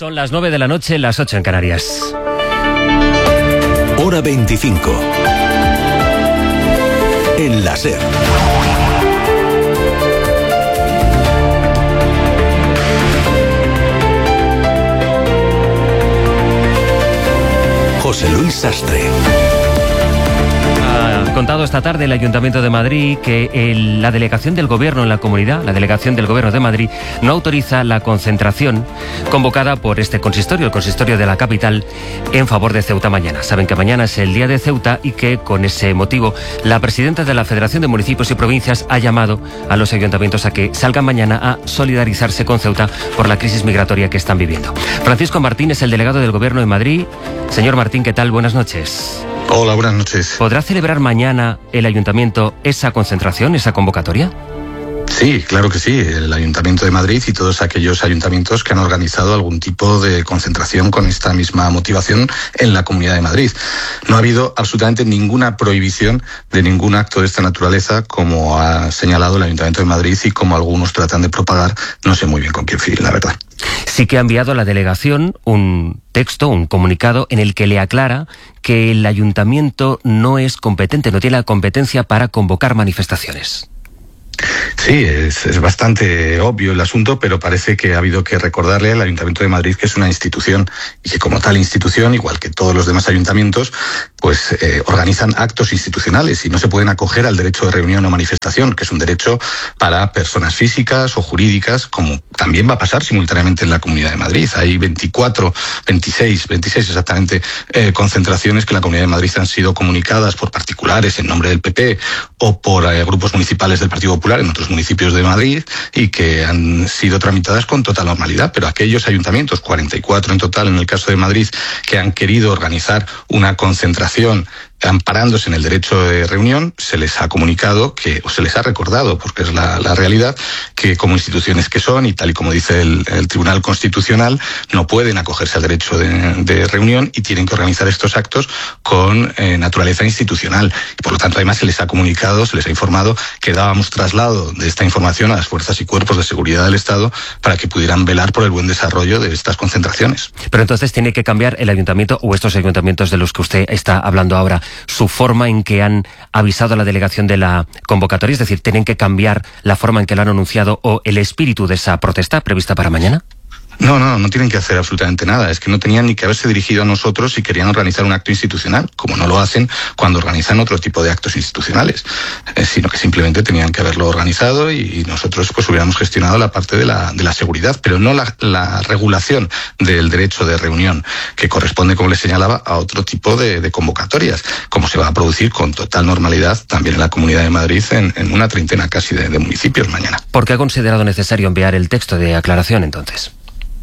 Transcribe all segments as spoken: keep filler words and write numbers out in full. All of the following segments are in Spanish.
Son las nueve de la noche, las ocho en Canarias. Hora veinticinco. En la SER. José Luis Sastre. Ha contado esta tarde el Ayuntamiento de Madrid que el, la delegación del Gobierno en la comunidad, la delegación del Gobierno de Madrid, no autoriza la concentración convocada por este consistorio, el consistorio de la capital, en favor de Ceuta mañana. Saben que mañana es el día de Ceuta y que con ese motivo la presidenta de la Federación de Municipios y Provincias ha llamado a los ayuntamientos a que salgan mañana a solidarizarse con Ceuta por la crisis migratoria que están viviendo. Francisco Martín es el delegado del Gobierno en Madrid. Señor Martín, ¿qué tal? Buenas noches. Hola, buenas noches. ¿Podrá celebrar mañana el Ayuntamiento esa concentración, esa convocatoria? Sí, claro que sí. El Ayuntamiento de Madrid y todos aquellos ayuntamientos que han organizado algún tipo de concentración con esta misma motivación en la Comunidad de Madrid. No ha habido absolutamente ninguna prohibición de ningún acto de esta naturaleza, como ha señalado el Ayuntamiento de Madrid y como algunos tratan de propagar, no sé muy bien con qué fin, la verdad. Sí que ha enviado a la delegación un texto, un comunicado, en el que le aclara que el Ayuntamiento no es competente, no tiene la competencia para convocar manifestaciones. Sí, es, es bastante obvio el asunto, pero parece que ha habido que recordarle al Ayuntamiento de Madrid que es una institución y que como tal institución, igual que todos los demás ayuntamientos, pues eh, organizan actos institucionales y no se pueden acoger al derecho de reunión o manifestación, que es un derecho para personas físicas o jurídicas, como también va a pasar simultáneamente en la Comunidad de Madrid. Hay veinticuatro, veintiséis, veintiséis exactamente eh, concentraciones que en la Comunidad de Madrid han sido comunicadas por particulares en nombre del P P o por eh, grupos municipales del Partido Popular en otros municipios de Madrid y que han sido tramitadas con total normalidad, pero aquellos ayuntamientos, cuarenta y cuatro en total en el caso de Madrid, que han querido organizar una concentración amparándose en el derecho de reunión, se les ha comunicado que, o se les ha recordado, porque es la, la realidad, que como instituciones que son, y tal y como dice el, el Tribunal Constitucional, no pueden acogerse al derecho de, de reunión y tienen que organizar estos actos con eh, naturaleza institucional. Y por lo tanto, además, se les ha comunicado, se les ha informado que dábamos traslado de esta información a las fuerzas y cuerpos de seguridad del Estado para que pudieran velar por el buen desarrollo de estas concentraciones. Pero entonces tiene que cambiar el ayuntamiento o estos ayuntamientos de los que usted está hablando ahora, su forma en que han avisado a la delegación de la convocatoria, es decir, ¿tienen que cambiar la forma en que lo han anunciado o el espíritu de esa protesta prevista para mañana? No, no, no tienen que hacer absolutamente nada. Es que no tenían ni que haberse dirigido a nosotros si querían organizar un acto institucional, como no lo hacen cuando organizan otro tipo de actos institucionales, eh, sino que simplemente tenían que haberlo organizado y nosotros pues hubiéramos gestionado la parte de la, de la seguridad, pero no la, la regulación del derecho de reunión, que corresponde, como les señalaba, a otro tipo de, de convocatorias, como se va a producir con total normalidad también en la Comunidad de Madrid en, en una treintena casi de, de municipios mañana. ¿Por qué ha considerado necesario enviar el texto de aclaración entonces?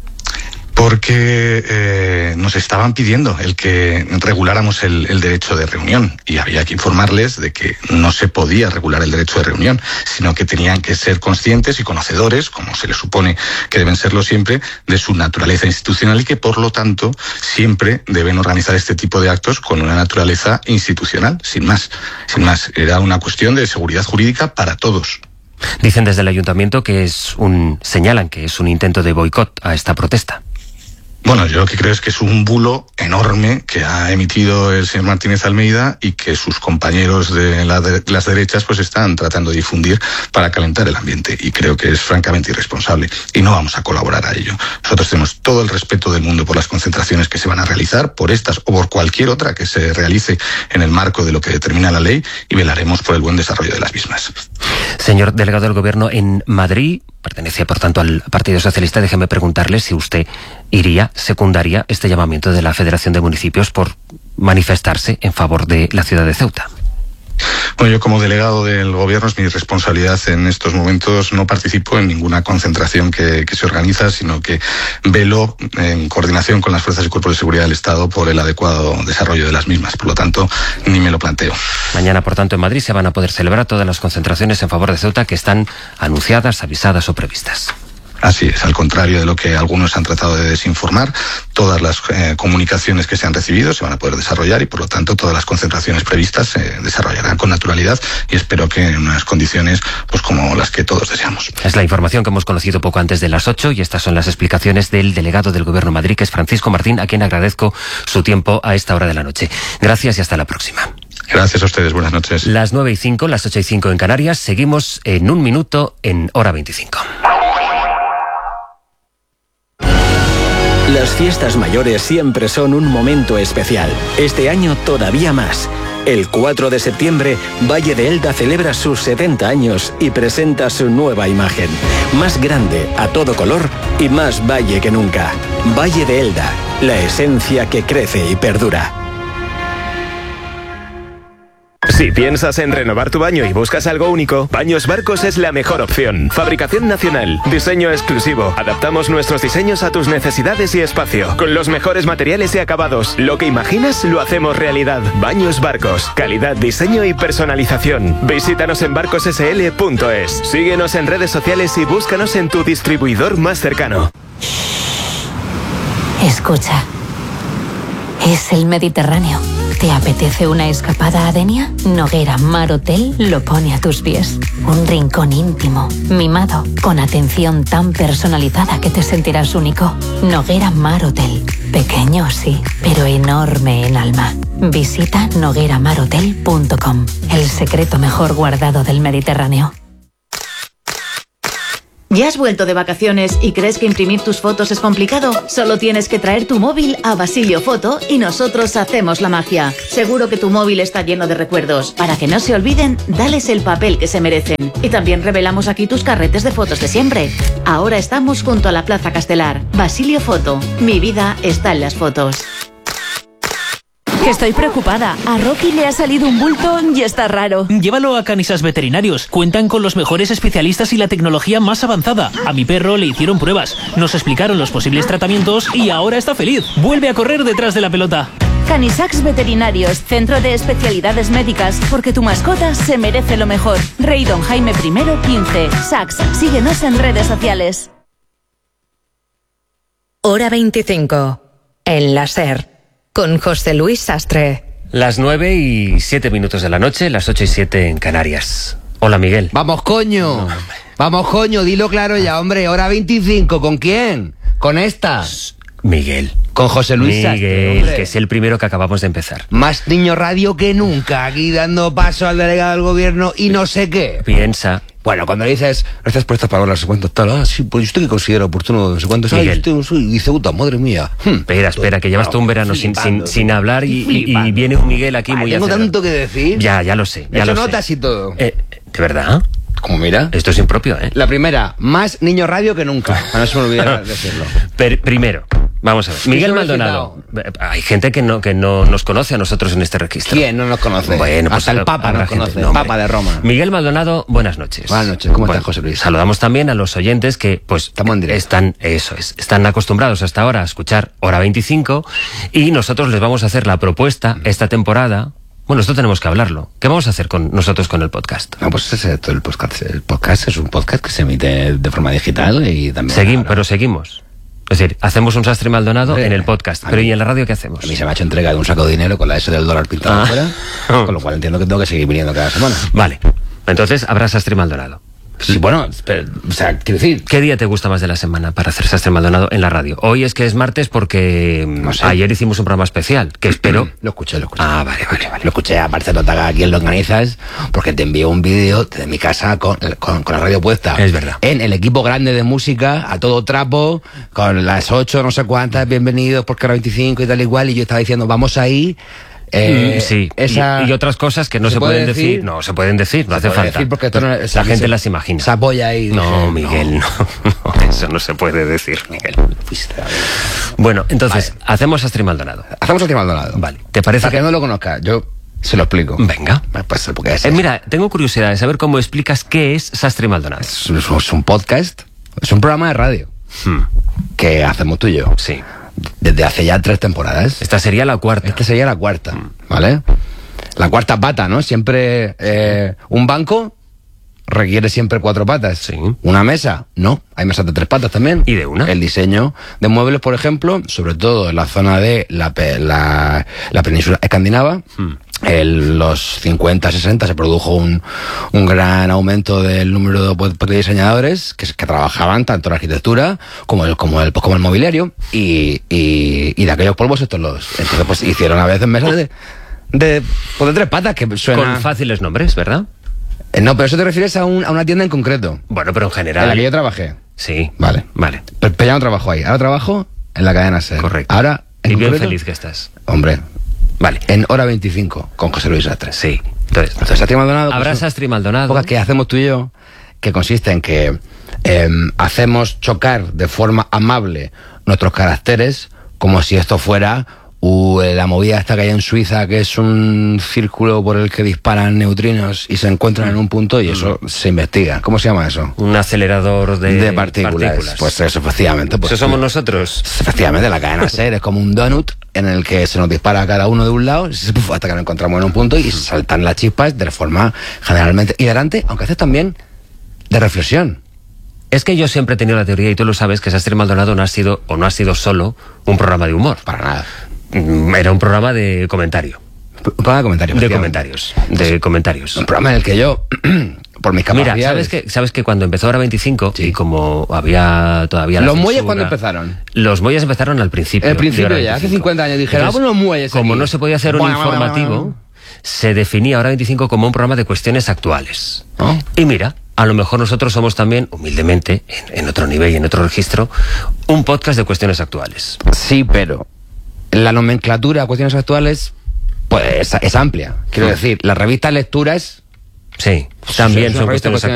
Porque eh, nos estaban pidiendo el que reguláramos el, el derecho de reunión y había que informarles de que no se podía regular el derecho de reunión, sino que tenían que ser conscientes y conocedores, como se les supone que deben serlo siempre, de su naturaleza institucional y que por lo tanto siempre deben organizar este tipo de actos con una naturaleza institucional, sin más. Sin más, era una cuestión de seguridad jurídica para todos. Dicen desde el ayuntamiento que es un, señalan que es un intento de boicot a esta protesta. Bueno, yo lo que creo es que es un bulo enorme que ha emitido el señor Martínez Almeida y que sus compañeros de, la de las derechas pues están tratando de difundir para calentar el ambiente y creo que es francamente irresponsable y no vamos a colaborar a ello. Nosotros tenemos todo el respeto del mundo por las concentraciones que se van a realizar, por estas o por cualquier otra que se realice en el marco de lo que determina la ley y velaremos por el buen desarrollo de las mismas. Señor delegado del Gobierno en Madrid, pertenece por tanto al Partido Socialista, déjeme preguntarle si usted iría, secundaría este llamamiento de la Federación de Municipios por manifestarse en favor de la ciudad de Ceuta. Bueno, yo como delegado del Gobierno es mi responsabilidad en estos momentos, no participo en ninguna concentración que, que se organiza, sino que velo en coordinación con las fuerzas y cuerpos de seguridad del Estado por el adecuado desarrollo de las mismas. Por lo tanto, ni me lo planteo. Mañana, por tanto, en Madrid se van a poder celebrar todas las concentraciones en favor de Ceuta que están anunciadas, avisadas o previstas. Así es, al contrario de lo que algunos han tratado de desinformar, todas las eh, comunicaciones que se han recibido se van a poder desarrollar y por lo tanto todas las concentraciones previstas se desarrollarán con naturalidad y espero que en unas condiciones pues como las que todos deseamos. Es la información que hemos conocido poco antes de las ocho y estas son las explicaciones del delegado del Gobierno de Madrid, que es Francisco Martín, a quien agradezco su tiempo a esta hora de la noche. Gracias y hasta la próxima. Gracias a ustedes, buenas noches. Las nueve y cinco, las ocho y cinco en Canarias, seguimos en un minuto en Hora veinticinco. Las fiestas mayores siempre son un momento especial. Este año todavía más. El cuatro de septiembre, Valle de Elda celebra sus setenta años y presenta su nueva imagen. Más grande, a todo color y más valle que nunca. Valle de Elda, la esencia que crece y perdura. Si piensas en renovar tu baño y buscas algo único, Baños Barcos es la mejor opción. Fabricación nacional, diseño exclusivo. Adaptamos nuestros diseños a tus necesidades y espacio, con los mejores materiales y acabados. Lo que imaginas lo hacemos realidad. Baños Barcos, calidad, diseño y personalización. Visítanos en barcos s l punto es. Síguenos en redes sociales y búscanos en tu distribuidor más cercano. Escucha, es el Mediterráneo. ¿Te apetece una escapada a Denia? Noguera Mar Hotel lo pone a tus pies. Un rincón íntimo, mimado, con atención tan personalizada que te sentirás único. Noguera Mar Hotel. Pequeño, sí, pero enorme en alma. Visita noguera mar hotel punto com, el secreto mejor guardado del Mediterráneo. ¿Ya has vuelto de vacaciones y crees que imprimir tus fotos es complicado? Solo tienes que traer tu móvil a Basilio Foto y nosotros hacemos la magia. Seguro que tu móvil está lleno de recuerdos. Para que no se olviden, dales el papel que se merecen. Y también revelamos aquí tus carretes de fotos de siempre. Ahora estamos junto a la Plaza Castelar. Basilio Foto. Mi vida está en las fotos. Que estoy preocupada. A Rocky le ha salido un bulto y está raro. Llévalo a Canisas Veterinarios. Cuentan con los mejores especialistas y la tecnología más avanzada. A mi perro le hicieron pruebas, nos explicaron los posibles tratamientos y ahora está feliz. Vuelve a correr detrás de la pelota. Canisax Veterinarios, centro de especialidades médicas, porque tu mascota se merece lo mejor. Rey Don Jaime primero quince. Sax, síguenos en redes sociales. Hora veinticinco. En la SER. Con José Luis Sastre. Las nueve y siete minutos de la noche, las ocho y siete en Canarias. Hola, Miguel. Vamos, coño. No, Vamos, coño, dilo claro ya, hombre. Hora veinticinco, ¿con quién? Con esta. Miguel. Con José Luis Miguel, Sastre, hombre. que es el primero que acabamos de empezar. Más niño radio que nunca, aquí dando paso al delegado del gobierno y no sé qué. Piensa. Bueno, cuando le dices, gracias por estas palabras, no sé cuánto tal, ah, sí, pues usted que considera oportuno, no sé cuánto, Miguel. Ay, usted no soy, y dice, puta, madre mía. Hmm. Espera, espera, que llevas todo un verano sin, sin, sin hablar y, y, y viene un Miguel aquí Ay, muy tengo acelerado. tanto que decir. Ya, ya lo sé, ya He hecho lo notas sé. y todo. Eh, ¿De verdad? Como mira. Esto es impropio, ¿eh? La primera, más niño radio que nunca. A no se me olvida decirlo. Per, primero, vamos a ver. Miguel Maldonado. Hay gente que no que no nos conoce a nosotros en este registro. ¿Quién no nos conoce? Bueno, pues hasta el Papa nos conoce. No, el Papa de Roma. Miguel Maldonado, buenas noches. Buenas noches. ¿Cómo bueno, estás, José Luis? Saludamos también a los oyentes que, pues, estamos en directo. Están, eso es, están acostumbrados hasta ahora a escuchar Hora veinticinco y nosotros les vamos a hacer la propuesta esta temporada. Bueno, esto tenemos que hablarlo. ¿Qué vamos a hacer con nosotros con el podcast? No, pues ese es el podcast. El podcast es un podcast que se emite de forma digital y también... Seguimos, pero seguimos. Es decir, hacemos un Sastre Maldonado Hombre, en el podcast, pero mí, ¿y en la radio qué hacemos? A mí se me ha hecho entrega de un saco de dinero con la S del dólar pintado ah. afuera, con lo cual entiendo que tengo que seguir viniendo cada semana. Vale, entonces habrá Sastre Maldonado. Sí, bueno, pero, o sea, quiero decir... ¿Qué día te gusta más de la semana para hacer Sastre Maldonado en la radio? Hoy es que es martes porque no sé. Ayer hicimos un programa especial, que espero... Lo escuché, lo escuché. Ah, vale, vale, vale. Lo escuché, aparte no te haga quién lo organizas, porque te envió un vídeo de mi casa con, con, con la radio puesta. Es verdad. En el equipo grande de música, a todo trapo, con las ocho, no sé cuántas, bienvenidos, porque era veinticinco y tal y cual, y yo estaba diciendo, vamos ahí... Eh, mm, sí, esa, y, y otras cosas que no se, se pueden decir? decir, no se pueden decir, no se hace falta. Decir porque esto no, la esa, gente se, las imagina. Se apoya ahí. No, dije, Miguel, no. No, no, eso no se puede decir, Miguel. Bueno, entonces, vale. hacemos Sastre Maldonado. Hacemos Sastre Maldonado. Vale, ¿te parece? Para que, que no lo conozca, yo se lo explico. Venga. Pues, porque es eh, mira, tengo curiosidad de saber cómo explicas qué es Sastre Maldonado. Es, es, es un podcast, es un programa de radio hmm. que hacemos tú y yo. Sí. Desde hace ya tres temporadas. Esta sería la cuarta. Esta sería la cuarta, ¿vale? La cuarta pata, ¿no? Siempre eh, un banco, requiere siempre cuatro patas. Sí. Una mesa, no, hay mesas de tres patas también. ¿Y de una? El diseño de muebles, por ejemplo, sobre todo en la zona de la, pe- la, la península escandinava, Hmm. en los cincuenta, sesenta se produjo un, un gran aumento del número de, de diseñadores que, que trabajaban tanto en la arquitectura como el, como el, como el mobiliario, y, y, y de aquellos polvos estos los... Entonces pues hicieron a veces mesas de, de, pues, de tres patas que suena... Con fáciles nombres, ¿verdad? Eh, no, pero eso te refieres a, un, a una tienda en concreto. Bueno, pero en general... En la que yo trabajé. Sí. Vale. Vale. Pero, pero ya no trabajo ahí. Ahora trabajo en la cadena SER. Correcto. Ahora, en Y bien concreto, feliz que estás. Hombre, Vale. en hora veinticinco con José Luis Sastre. Sí. Entonces, Entonces, Sastre y Maldonado... habrá pues, Sastre y Maldonado. pocas que hacemos tú y yo, que consiste en que eh, hacemos chocar de forma amable nuestros caracteres, como si esto fuera uh, la movida esta que hay en Suiza, que es un círculo por el que disparan neutrinos y se encuentran en un punto, y eso se investiga. ¿Cómo se llama eso? Un acelerador de, De partículas. partículas. Pues eso, efectivamente. Pues, Eso somos nosotros. Efectivamente, la cadena SER es como un donut en el que se nos dispara a cada uno de un lado hasta que nos encontramos en un punto y saltan las chispas de forma generalmente hilarante, aunque a veces también de reflexión. Es que yo siempre he tenido la teoría, y tú lo sabes, que Sastre y Maldonado no ha sido, o no ha sido solo, un programa de humor. Para nada. Mm, Era un programa de comentario. Un programa de comentarios. De efectivamente. comentarios. De comentarios. Un programa en el que yo, por mis capacidades... Mira, ¿sabes que, sabes que cuando empezó Hora veinticinco, Sí. y como había todavía la ¿Los muelles censura- cuándo empezaron? Los muelles empezaron al principio. El principio de Hora ya, hace veinticinco. cincuenta años dijeron, Entonces, ah, pues los muelles como aquí. no se podía hacer un Bueno, bueno, informativo, bueno, bueno. se definía Hora veinticinco como un programa de cuestiones actuales. ¿No? Y mira, a lo mejor nosotros somos también, humildemente, en, en otro nivel y en otro registro, un podcast de cuestiones actuales. Sí, pero la nomenclatura de cuestiones actuales pues es, es amplia. Quiero Mm. decir, la revista Lecturas Sí, también es una son revista de cuestiones